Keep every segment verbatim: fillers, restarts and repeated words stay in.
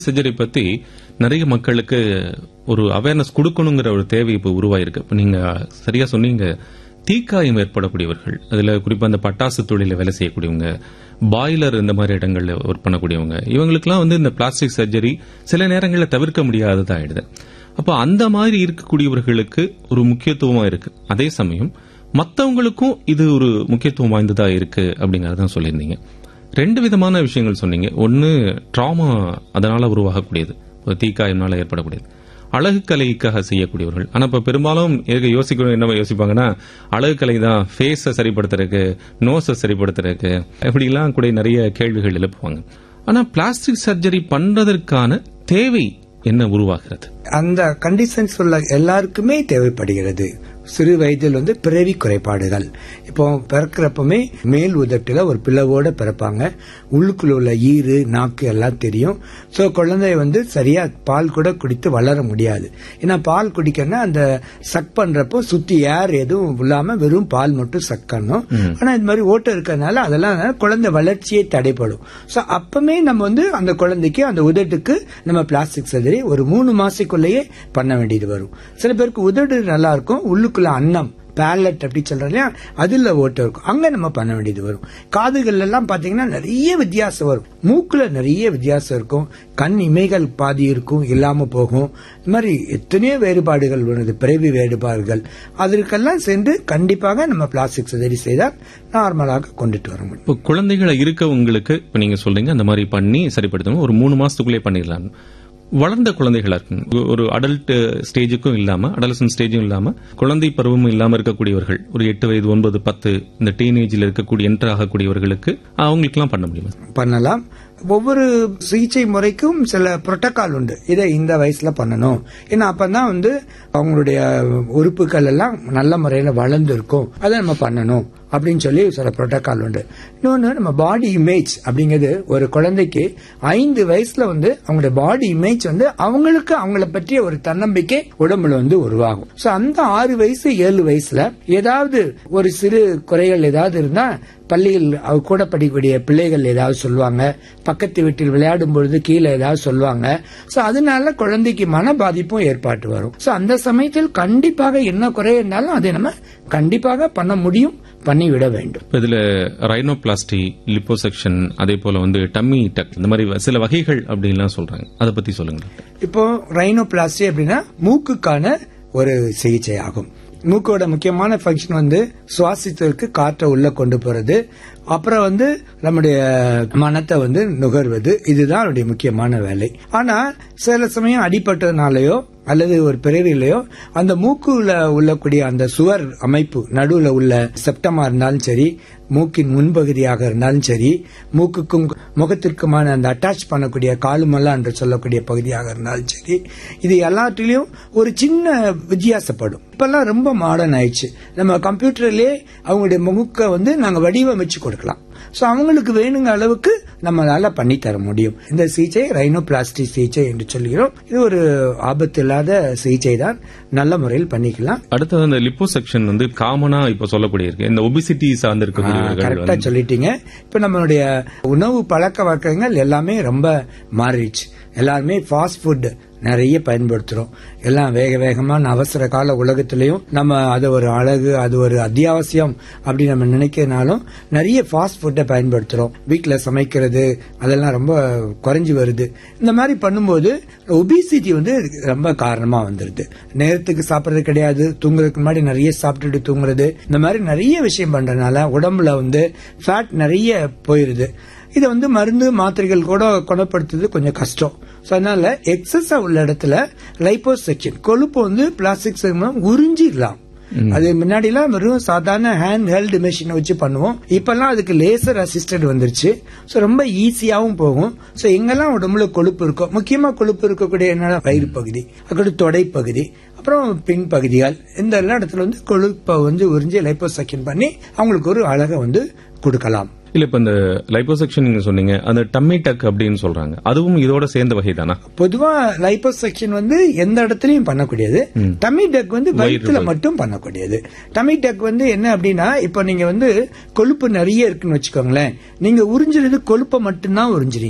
Surgery பத்தி நிறைய மக்களுக்கு ஒரு அவேர்னஸ் கொடுக்கணுங்கிற ஒரு தேவை இப்போ உருவாயிருக்கு. இப்போ நீங்க சரியா சொன்னீங்க, தீக்காயம் ஏற்படக்கூடியவர்கள், அதுல குறிப்பா அந்த பட்டாசு தொழில வேலை செய்யக்கூடியவங்க, பாய்லர் இந்த மாதிரி இடங்கள்ல ஒர்க் பண்ணக்கூடியவங்க, இவங்களுக்குலாம் வந்து இந்த பிளாஸ்டிக் சர்ஜரி சில நேரங்களில் தவிர்க்க முடியாததா ஆயிடுது. அப்போ அந்த மாதிரி இருக்கக்கூடியவர்களுக்கு ஒரு முக்கியத்துவமா இருக்கு. அதே சமயம் மற்றவங்களுக்கும் இது ஒரு முக்கியத்துவம் வாய்ந்ததா இருக்கு அப்படிங்கறதான் சொல்லியிருந்தீங்க. ரெண்டு விதமான விஷயங்கள் சொன்னீங்க. ஒன்னு ட்ராமா அதனால உருவாகக்கூடியது, தீக்காயம்னால ஏற்படக்கூடியது. அழகு கலைக்காக செய்யக்கூடியவர்கள். ஆனா இப்ப பெரும்பாலும் யோசிக்கணும், என்ன யோசிப்பாங்கன்னா, அழகு கலை தான் ஃபேஸை சரிப்படுத்துறதுக்கு, நோஸை சரிப்படுத்துறதுக்கு, இப்படிலாம் கூட நிறைய கேள்விகள் எழுப்புவாங்க. ஆனா பிளாஸ்டிக் சர்ஜரி பண்றதற்கான தேவை என்ன உருவாகிறது? அந்த கண்டிஷன்ஸ் உள்ள எல்லாருக்குமே தேவைப்படுகிறது. சிறு வயதில் வந்து பிறவி குறைபாடுகள், இப்போ பிறக்கிறப்பமே மேல் உதட்டுல ஒரு பிளவோட பிறப்பாங்க. உள்ளுக்குள்ள உள்ள ஈறு நாக்கு எல்லாம் தெரியும். சோ குழந்தை வந்து சரியா பால் கூட குடித்து வளர முடியாது. ஏன்னா பால் குடிக்கணும்னா அந்த சக் பண்றப்போ சுத்தி ஏர் எதுவும் இல்லாம வெறும் பால் மட்டும் சக் பண்ணணும். ஆனா இந்த மாதிரி ஓட்டம் இருக்கிறதுனால அதெல்லாம் குழந்தை வளர்ச்சியே தடைப்படும். சோ அப்பமே நம்ம வந்து அந்த குழந்தைக்கு அந்த உதட்டுக்கு நம்ம பிளாஸ்டிக் சர்ஜரி ஒரு மூணு மாசத்துக்குள்ளேயே பண்ண வேண்டியது வரும். சில பேருக்கு உதடு நல்லா இருக்கும், உள்ளுக்குள்ள அன்னம் பேலட் அப்படி சொல்றோம், அதுல ஓட்டம் இருக்கும், அங்க நம்ம பண்ண வேண்டியது வரும். காதுகள் எல்லாம் பாத்தீங்கன்னா நிறைய வித்தியாசம் வரும், மூக்குல நிறைய வித்தியாசம் இருக்கும், கண் இமைகள் பாதி இருக்கும் இல்லாம போகும். இந்த மாதிரி எத்தனையோ வேறுபாடுகள் வருது, பிறவி வேறுபாடுகள். அதற்கெல்லாம் சேர்ந்து கண்டிப்பாக நம்ம பிளாஸ்டிக் சர்ஜரி செய்தால் நார்மலாக கொண்டுட்டு வர முடியும். இப்போ குழந்தைகளை இருக்கவங்களுக்கு இப்ப நீங்க சொல்றீங்க அந்த மாதிரி பண்ணி சரிப்படுத்தணும், ஒரு மூணு மாசத்துக்குள்ளே பண்ணிடலாம். வளர்ந்த குழந்தைகளா இருக்கு, ஒரு அடல்ட் ஸ்டேஜுக்கும் இல்லாம, அடல்சன் ஸ்டேஜும் இல்லாம, குழந்தை பருவமும் இல்லாம இருக்கக்கூடியவர்கள், ஒரு எட்டு வயது ஒன்பது பத்து இந்த டீனேஜில் இருக்கக்கூடிய என்டர் ஆகக்கூடியவர்களுக்கு அவங்களுக்கு எல்லாம் பண்ண முடியுமா? பண்ணலாம். ஒவ்வொரு சிகிச்சை முறைக்கும் சில புரோட்டோகால் உண்டு. இதை இந்த வயசுல பண்ணணும், ஏன்னா அப்பதான் வந்து அவங்களுடைய உறுப்புகள் எல்லாம் நல்ல முறையில வளர்ந்து இருக்கும், அதை நம்ம பண்ணணும் அப்படின்னு சொல்லி சில புரோட்டோகால் உண்டு. இன்னொன்னு நம்ம பாடி இமேஜ் அப்படிங்கிறது, ஒரு குழந்தைக்கு ஐந்து வயசுல வந்து அவங்களுடைய பாடி இமேஜ் வந்து அவங்களுக்கு அவங்கள பற்றிய ஒரு தன்னம்பிக்கை உடம்புல வந்து உருவாகும். சோ அந்த ஆறு வயசு ஏழு வயசுல ஏதாவது ஒரு சிறு குறைகள் ஏதாவது இருந்தா பள்ளியில் கூட படிக்கக்கூடிய பிள்ளைகள் ஏதாவது சொல்லுவாங்க, பக்கத்து வீட்டில் விளையாடும் பொழுது கீழே ஏதாவது சொல்லுவாங்க. சோ அதனால குழந்தைக்கு மன பாதிப்பும் ஏற்பட்டு வரும். சோ அந்த சமயத்தில் கண்டிப்பாக என்ன குறை இருந்தாலும் அதை நம்ம கண்டிப்பாக பண்ண முடியும், பண்ணிவிட வேண்டும். இதுல ரைனோபிளாஸ்டி, லிப்போசெக்ஷன், அதே போல வந்து டம்மி டக், இந்த மாதிரி சில வகைகள் அப்படின்லாம் சொல்றாங்க, அதை பத்தி சொல்லுங்க. இப்போ ரைனோபிளாஸ்டி அப்படின்னா மூக்குக்கான ஒரு சிகிச்சை ஆகும். மூக்கோட முக்கியமான ஃபங்க்ஷன் வந்து சுவாசித்ததற்கு காற்றை உள்ள கொண்டு போறது, அப்புறம் வந்து நம்முடைய மனத்தை வந்து நுகர்வது, இதுதான் அவருடைய முக்கியமான வேலை. ஆனா சில சமயம் அடிபட்டதுனாலயோ அல்லது ஒரு பிறவிலையோ அந்த மூக்குல உள்ளக்கூடிய அந்த சுவர் அமைப்பு நடுவுல உள்ள செப்டமா இருந்தாலும் சரி, மூக்கின் முன்பகுதியாக இருந்தாலும் சரி, மூக்குக்கும் முகத்திற்குமான அந்த அட்டாச் பண்ணக்கூடிய காலுமல்லா என்று சொல்லக்கூடிய பகுதியாக இருந்தாலும் சரி, இது எல்லாத்திலையும் ஒரு சின்ன வித்தியாசப்படும். இப்பெல்லாம் ரொம்ப மாடர்ன் ஆயிடுச்சு. நம்ம கம்ப்யூட்டர்லயே அவங்களுடைய முகக்க வந்து நாங்க வடிவமைச்சு கொடுக்கலாம். சோ அவங்களுக்கு வேணுங்க அளவுக்கு நம்மளால பண்ணி தர முடியும். இந்த சிகிச்சை ரைனோபிளாஸ்டி சிகிச்சை என்று சொல்கிறோம். இது ஒரு ஆபத்து இல்லாத சிகிச்சை தான், நல்ல முறையில் பண்ணிக்கலாம். அடுத்தது அந்த லிப்போசெக்ஷன் வந்து காமனா இப்ப சொல்லக்கூடிய இருக்கு, இந்த ஒபிசிட்டி சார்ந்து இருக்கக்கூடிய, கரெக்டா சொல்லிட்டீங்க. இப்ப நம்மளுடைய உணவு பழக்க வழக்கங்கள் எல்லாமே ரொம்ப மாறிடுச்சு. எல்லாருமே ஃபாஸ்ட் ஃபுட் நிறைய பயன்படுத்துறோம். எல்லாம் வேக வேகமான அவசர கால உலகத்திலையும் நம்ம அது ஒரு அழகு, அது ஒரு அத்தியாவசியம் அப்படி நம்ம நினைக்கிறதுனாலும் நிறைய ஃபாஸ்ட் ஃபுட்டை பயன்படுத்துறோம். வீட்டுல சமைக்கிறது அதெல்லாம் ரொம்ப குறைஞ்சு வருது. இந்த மாதிரி பண்ணும்போது ஒபிசிட்டி வந்து ரொம்ப காரணமா வந்துருது. நேரத்துக்கு சாப்பிடறது கிடையாது, தூங்குறதுக்கு முன்னாடி நிறைய சாப்பிட்டுட்டு தூங்குறது, இந்த மாதிரி நிறைய விஷயம் பண்றதுனால உடம்புல வந்து ஃபேட் நிறைய போயிருது. இதை வந்து மருந்து மாத்திரைகள் கூட குணப்படுத்துறது கொஞ்சம் கஷ்டம். அதனால எக்ஸஸா உள்ள இடத்துல லைப்போசெக்ஷன், கொழுப்பு வந்து பிளாஸ்டிக் சர்ஜரி உறிஞ்சிடலாம். அது முன்னாடி எல்லாம் வெறும் சாதாரண ஹேண்ட் ஹெல்டு மெஷினை வச்சு பண்ணுவோம். இப்பெல்லாம் அதுக்கு லேசர் அசிஸ்டன்ட் வந்துருச்சு. சோ ரொம்ப ஈஸியாவும் போகும். சோ எங்கெல்லாம் உடம்புல கொழுப்பு இருக்கும், முக்கியமா கொழுப்பு இருக்கக்கூடிய என்ன வயிறு பகுதி, அக்கடி தொடை பகுதி, அப்புறம் பின் பகுதிகள், இந்த எல்லா இடத்துல வந்து கொழுப்பை வந்து உறிஞ்சி லைப்போசெக்ஷன் பண்ணி அவங்களுக்கு ஒரு அழகை வந்து கொடுக்கலாம். இல்ல இப்ப இந்த லைப்போசெக்ஷன் நீங்க சொன்னீங்க, அந்த டம்மி டக் அப்படின்னு சொல்றாங்க, அதுவும் இதோட சேர்ந்த வகை தானா? பொதுவா லைப்போசெக்ஷன் வந்து எந்த இடத்துலயும் பண்ணக்கூடியது, டம்மி டக் வந்து வயிற்றுல மட்டும் பண்ணக்கூடியது. டம்மி டக் வந்து என்ன அப்படின்னா, இப்ப நீங்க வந்து கொழுப்பு நிறைய இருக்குன்னு வச்சுக்கோங்களேன், நீங்க உறிஞ்சுறது கொழுப்பை மட்டும்தான் உறிஞ்சுறீங்க.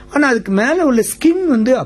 ஆனா அதுக்கு மேல உள்ள ஸ்கின் வந்து